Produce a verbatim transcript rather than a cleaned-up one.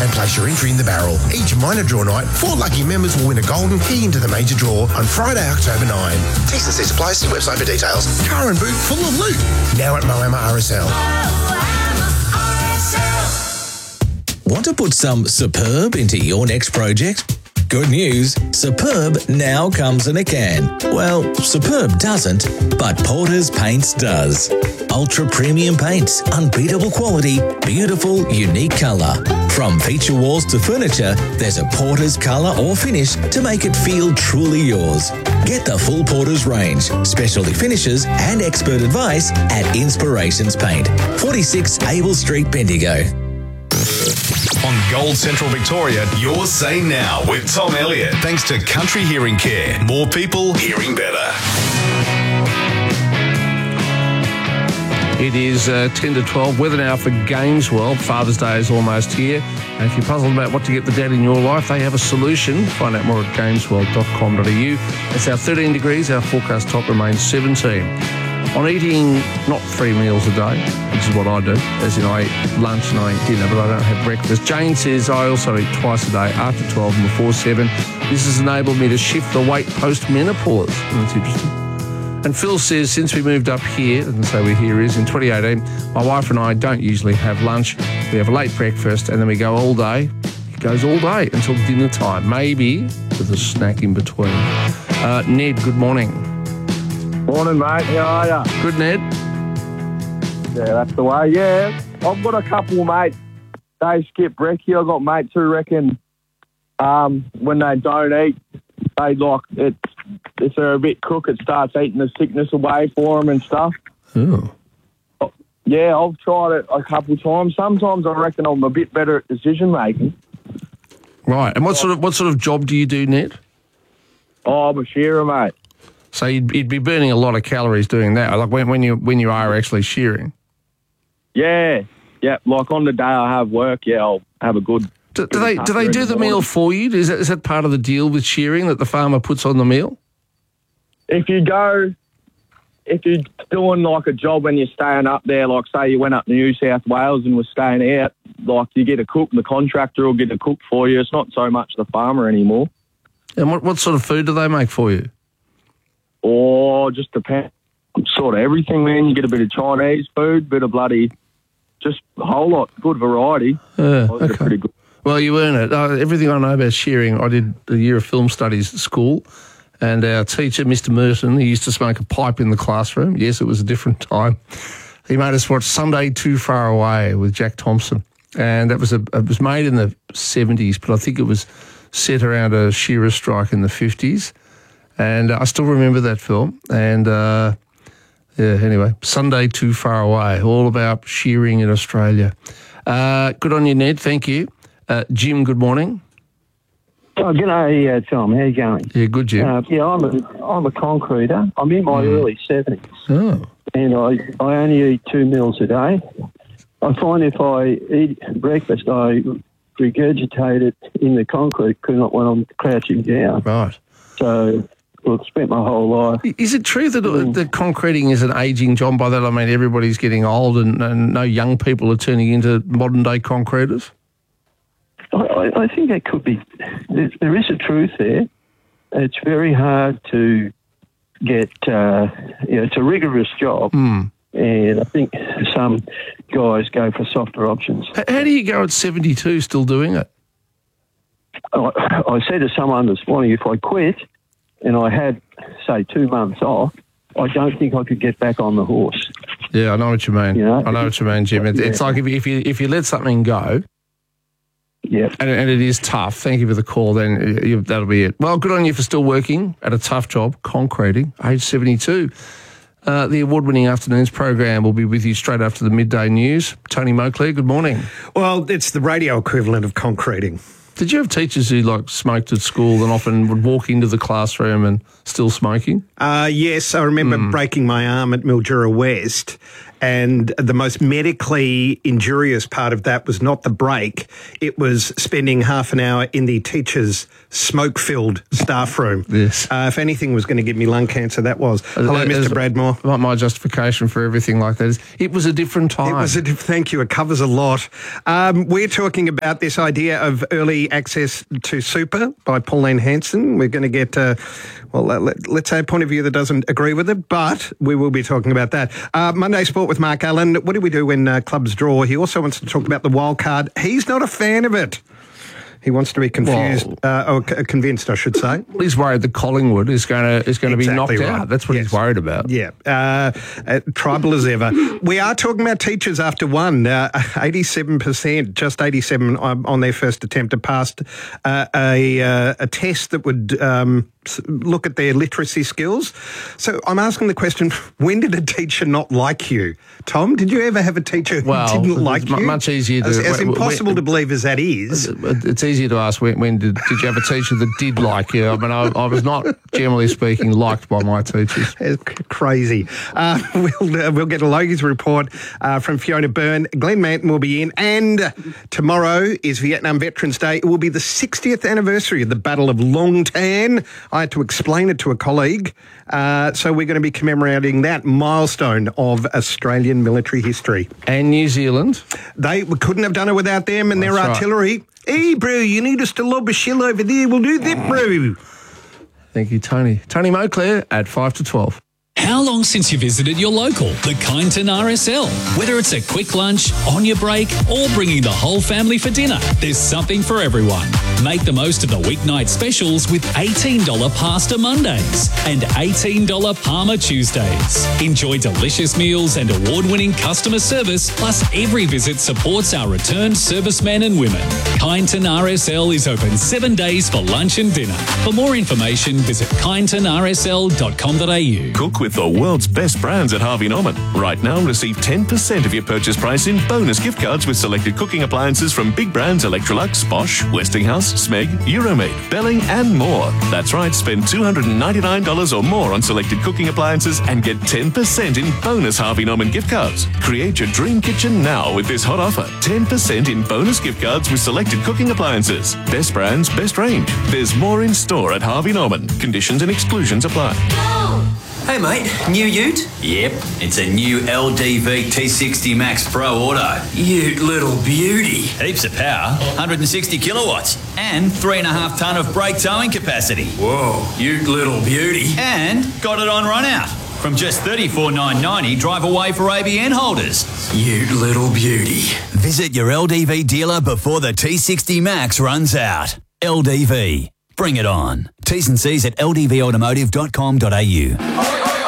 and place your entry in the barrel. Each minor draw night, four lucky members will win a golden key into the major draw on Friday, October ninth. T's and C's apply. See website for details. Car and boot full of loot. Now at Moama R S L. Want to put some Superb into your next project? Good news, Superb now comes in a can. Well, Superb doesn't, but Porter's Paints does. Ultra premium paints, unbeatable quality, beautiful, unique colour. From feature walls to furniture, there's a Porter's colour or finish to make it feel truly yours. Get the full Porter's range, specialty finishes and expert advice at Inspirations Paint, forty-six Abel Street, Bendigo. On Gold Central Victoria, you're Say Now with Tom Elliott. Thanks to Country Hearing Care. More people hearing better. It is uh, ten to twelve. Weather now for Gaineswell. Father's Day is almost here. And if you're puzzled about what to get the dad in your life, they have a solution. Find out more at gaineswell dot com dot a u. It's our thirteen degrees. Our forecast top remains seventeen. On eating not three meals a day, which is what I do, as in I eat lunch and I eat dinner, but I don't have breakfast. Jane says I also eat twice a day, after twelve and before seven. This has enabled me to shift the weight post-menopause. That's interesting. And Phil says, since we moved up here, doesn't say where here is, in twenty eighteen, my wife and I don't usually have lunch. We have a late breakfast and then we go all day. It goes all day until dinner time, maybe with a snack in between. Uh, Ned, good morning. Morning, mate. How are ya? Good, Ned. Yeah, that's the way. Yeah, I've got a couple, mate. They skip brekkie. I've got mates who reckon um, when they don't eat, they like it. If they're a bit crook, it starts eating the sickness away for them and stuff. Oh. Yeah, I've tried it a couple times. Sometimes I reckon I'm a bit better at decision making. Right. And what sort of what sort of job do you do, Ned? Oh, I'm a shearer, mate. So you'd, you'd be burning a lot of calories doing that, like when, when you when you are actually shearing. Yeah, yeah. Like on the day I have work, yeah, I'll have a good. Do, do they do they do the meal for you? Is that, is that part of the deal with shearing that the farmer puts on the meal? If you go, if you're doing like a job when you're staying up there, like say you went up to New South Wales and was staying out, like you get a cook, the contractor will get a cook for you. It's not so much the farmer anymore. And what what sort of food do they make for you? Or just depends, sort of everything, man. You get a bit of Chinese food, bit of bloody, just a whole lot, good variety. Yeah, okay. Pretty good. Well, you earn it. Uh, everything I know about shearing, I did a year of film studies at school, and our teacher, Mister Merton, he used to smoke a pipe in the classroom. Yes, it was a different time. He made us watch Sunday Too Far Away with Jack Thompson, and that was a it was made in the seventies, but I think it was set around a shearer strike in the fifties. And uh, I still remember that film. And, uh, yeah, anyway, Sunday Too Far Away, all about shearing in Australia. Uh, good on you, Ned. Thank you. Uh, Jim, good morning. Oh, g'day, uh, Tom. How you going? Yeah, good, Jim. Uh, yeah, I'm a, I'm a concreter. I'm in my mm. early seventies. Oh. And I, I only eat two meals a day. I find if I eat breakfast, I regurgitate it in the concrete when I'm crouching down. Right. So... Well, I've spent my whole life. Is it true that mm. the concreting is an ageing job? By that I mean everybody's getting old and, and no young people are turning into modern-day concreters? I, I think that could be. There, there is a truth there. It's very hard to get, uh, you know, it's a rigorous job. Mm. And I think some guys go for softer options. How do you go at seventy-two still doing it? I, I said to someone this morning, if I quit and I had, say, two months off, I don't think I could get back on the horse. Yeah, I know what you mean. You know? I know what you mean, Jim. It, yeah. It's like if you, if you if you let something go, yeah, and, and it is tough. Thank you for the call. Then you, that'll be it. Well, good on you for still working at a tough job, concreting, age seventy-two. Uh, the award-winning afternoons program will be with you straight after the midday news. Tony Moakley, good morning. Well, it's the radio equivalent of concreting. Did you have teachers who like smoked at school and often would walk into the classroom and still smoking? Uh, yes, I remember mm. breaking my arm at Mildura West, And the most medically injurious part of that was not the break. It was spending half an hour in the teacher's smoke-filled staff room. Yes. Uh, if anything was going to give me lung cancer, that was. Hello, As- Mister Bradmore. My, my justification for everything like that is it was a different time. It was a, thank you. It covers a lot. Um, we're talking about this idea of early access to super by Pauline Hanson. We're going to get, uh, well, let, let's say a point of view that doesn't agree with it, but we will be talking about that. Uh, Monday Sport with Mark Allen. What do we do when uh, clubs draw? He also wants to talk about the wild card. He's not a fan of it. He wants to be confused, uh, or c- convinced, I should say. He's worried that Collingwood is going to is going to Exactly be knocked right. out. That's what Yes. he's worried about. Yeah, uh, uh, tribal as ever. We are talking about teachers after one. Uh, eighty-seven percent, just eighty-seven on, on their first attempt, have passed uh, a, uh, a test that would um, s- look at their literacy skills. So I'm asking the question, when did a teacher not like you? Tom, did you ever have a teacher who Well, didn't like it's mu- you? much easier to- As, as when- impossible when- to believe as that is. It's easier to ask when, when did, did you have a teacher that did like you? I mean, I, I was not, generally speaking, liked by my teachers. It's c- crazy. Uh, we'll uh, we'll get a Logies report uh, from Fiona Byrne. Glenn Manton will be in. And tomorrow is Vietnam Veterans Day. It will be the sixtieth anniversary of the Battle of Long Tan. I had to explain it to a colleague. Uh, so we're going to be commemorating that milestone of Australian military history. And New Zealand. They we couldn't have done it without them and their That's right. artillery. Hey, bro, you need us to lob a shell over there. We'll do that, bro. Thank you, Tony. Tony Moclair at five to twelve. How long since you visited your local, the Kyneton R S L? Whether it's a quick lunch, on your break, or bringing the whole family for dinner, there's something for everyone. Make the most of the weeknight specials with eighteen dollars Pasta Mondays and eighteen dollars Parma Tuesdays. Enjoy delicious meals and award-winning customer service, plus every visit supports our returned servicemen and women. Kyneton R S L is open seven days for lunch and dinner. For more information, visit kyneton r s l dot com dot a u. Cook with the world's best brands at Harvey Norman. Right now, receive ten percent of your purchase price in bonus gift cards with selected cooking appliances from big brands Electrolux, Bosch, Westinghouse, Smeg, Euromade, Belling, and more. That's right, spend two hundred ninety-nine dollars or more on selected cooking appliances and get ten percent in bonus Harvey Norman gift cards. Create your dream kitchen now with this hot offer. ten percent in bonus gift cards with selected cooking appliances. Best brands, best range. There's more in store at Harvey Norman. Conditions and exclusions apply. Hey mate, new ute? Yep, it's a new L D V T sixty Max Pro Auto. Ute little beauty. Heaps of power, one hundred sixty kilowatts, and three and a half tonne of brake towing capacity. Whoa, ute little beauty. And got it on run out. From just thirty-four thousand nine hundred ninety dollars, drive away for A B N holders. Ute little beauty. Visit your L D V dealer before the T sixty Max runs out. L D V. Bring it on. T's and C's at l d v automotive dot com dot a u.